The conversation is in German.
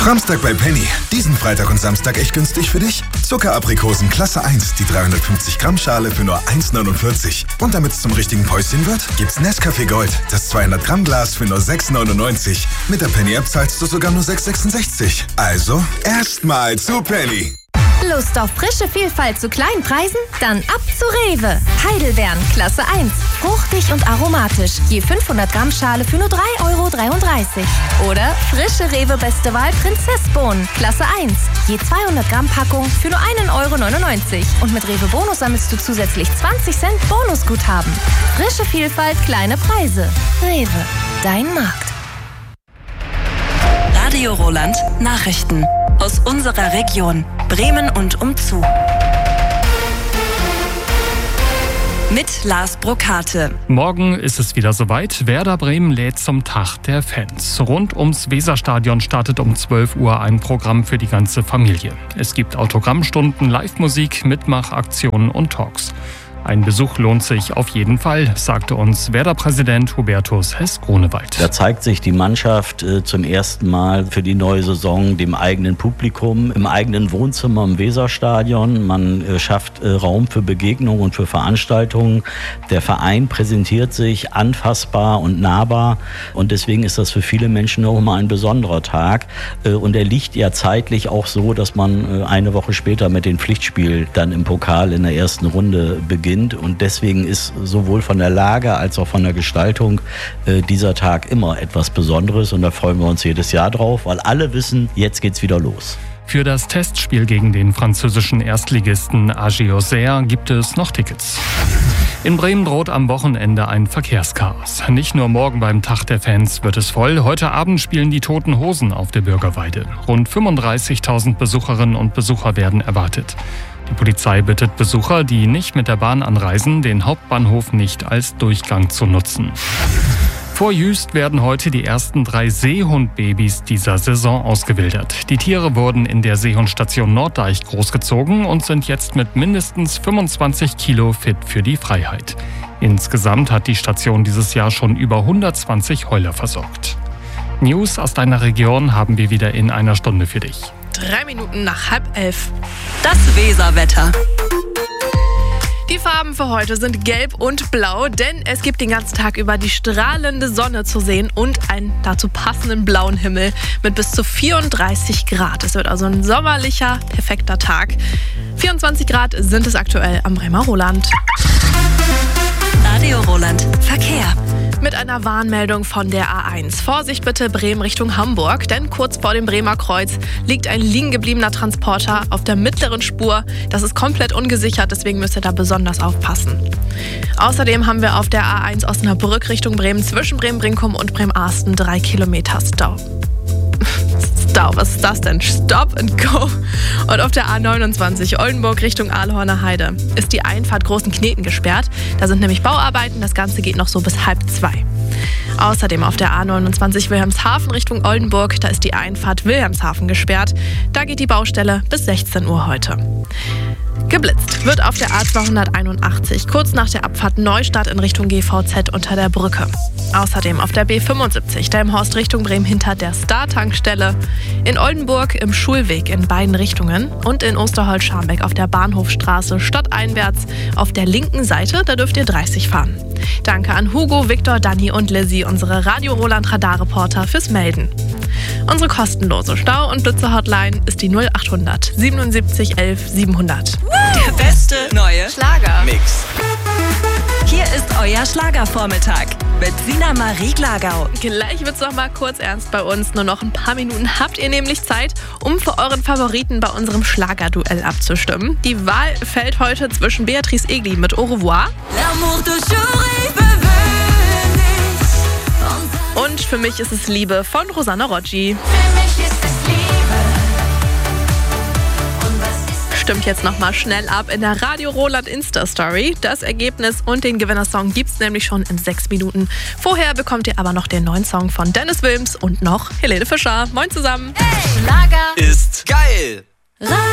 Samstag bei Penny. Diesen Freitag und Samstag echt günstig für dich? Zuckeraprikosen Klasse 1, die 350 Gramm Schale für nur 1,49. Und damit es zum richtigen Päuschen wird, gibt's Nescafé Gold, das 200 Gramm Glas für nur 6,99. Mit der Penny App zahlst du sogar nur 6,66. Also, erstmal zu Penny. Lust auf frische Vielfalt zu kleinen Preisen? Dann ab zu Rewe. Heidelbeeren, Klasse 1. Fruchtig und aromatisch. Je 500 Gramm Schale für nur 3,33 €. Oder frische Rewe Beste Wahl Prinzessbohnen, Klasse 1. Je 200 Gramm Packung für nur 1,99 €. Und mit Rewe Bonus sammelst du zusätzlich 20 Cent Bonusguthaben. Frische Vielfalt, kleine Preise. Rewe, dein Markt. Radio Roland Nachrichten aus unserer Region, Bremen und umzu. Mit Lars Brokate. Morgen ist es wieder soweit. Werder Bremen lädt zum Tag der Fans. Rund ums Weserstadion startet um 12 Uhr ein Programm für die ganze Familie. Es gibt Autogrammstunden, Live-Musik, Mitmachaktionen und Talks. Ein Besuch lohnt sich auf jeden Fall, sagte uns Werder-Präsident Hubertus Hess-Grunewald. Da zeigt sich die Mannschaft zum ersten Mal für die neue Saison dem eigenen Publikum, im eigenen Wohnzimmer im Weserstadion. Man schafft Raum für Begegnungen und für Veranstaltungen. Der Verein präsentiert sich anfassbar und nahbar. Und deswegen ist das für viele Menschen auch immer ein besonderer Tag. Und er liegt ja zeitlich auch so, dass man eine Woche später mit dem Pflichtspiel dann im Pokal in der ersten Runde beginnt. Und deswegen ist sowohl von der Lage als auch von der Gestaltung dieser Tag immer etwas Besonderes. Und da freuen wir uns jedes Jahr drauf, weil alle wissen, jetzt geht's wieder los. Für das Testspiel gegen den französischen Erstligisten AG Auxerre gibt es noch Tickets. In Bremen droht am Wochenende ein Verkehrschaos. Nicht nur morgen beim Tag der Fans wird es voll. Heute Abend spielen die Toten Hosen auf der Bürgerweide. Rund 35.000 Besucherinnen und Besucher werden erwartet. Die Polizei bittet Besucher, die nicht mit der Bahn anreisen, den Hauptbahnhof nicht als Durchgang zu nutzen. Vor Jüst werden heute die ersten 3 Seehundbabys dieser Saison ausgewildert. Die Tiere wurden in der Seehundstation Norddeich großgezogen und sind jetzt mit mindestens 25 Kilo fit für die Freiheit. Insgesamt hat die Station dieses Jahr schon über 120 Heuler versorgt. News aus deiner Region haben wir wieder in einer Stunde für dich. 3 Minuten nach 10:30. Das Weserwetter. Die Farben für heute sind gelb und blau, denn es gibt den ganzen Tag über die strahlende Sonne zu sehen und einen dazu passenden blauen Himmel mit bis zu 34 Grad. Es wird also ein sommerlicher, perfekter Tag. 24 Grad sind es aktuell am Bremer Roland. Radio Roland Verkehr. Mit einer Warnmeldung von der A1. Vorsicht bitte Bremen Richtung Hamburg, denn kurz vor dem Bremer Kreuz liegt ein liegen gebliebener Transporter auf der mittleren Spur. Das ist komplett ungesichert, deswegen müsst ihr da besonders aufpassen. Außerdem haben wir auf der A1 Osnabrück Richtung Bremen zwischen Bremen-Brinkum und Bremerhaven 3 Kilometer Stau. Was ist das denn? Stop and go. Und auf der A29 Oldenburg Richtung Aalhorner Heide ist die Einfahrt Großen Kneten gesperrt. Da sind nämlich Bauarbeiten. Das Ganze geht noch so bis 1:30. Außerdem auf der A29 Wilhelmshaven Richtung Oldenburg. Da ist die Einfahrt Wilhelmshaven gesperrt. Da geht die Baustelle bis 16 Uhr heute. Geblitzt wird auf der A281 kurz nach der Abfahrt Neustadt in Richtung GVZ unter der Brücke. Außerdem auf der B75 Delmenhorst Richtung Bremen hinter der Star-Tankstelle, in Oldenburg im Schulweg in beiden Richtungen und in Osterholz-Scharmbeck auf der Bahnhofstraße stadteinwärts auf der linken Seite, da dürft ihr 30 fahren. Danke an Hugo, Viktor, Dani und Lizzie, unsere Radio Roland Radarreporter, fürs Melden. Unsere kostenlose Stau- und Blitzer-Hotline ist die 0800 77 11 700. Der beste neue Schlager-Mix. Hier ist euer Schlagervormittag mit Sina Marie Glagau. Gleich wird's noch mal kurz ernst bei uns. Nur noch ein paar Minuten habt ihr nämlich Zeit, um für euren Favoriten bei unserem Schlagerduell abzustimmen. Die Wahl fällt heute zwischen Beatrice Egli mit Au revoir und Für mich ist es Liebe von Rosanna Roggi. Stimmt jetzt nochmal schnell ab in der Radio Roland Insta-Story. Das Ergebnis und den Gewinnersong gibt's nämlich schon in 6 Minuten. Vorher bekommt ihr aber noch den neuen Song von Dennis Wilms und noch Helene Fischer. Moin zusammen. Hey, Schlager ist geil.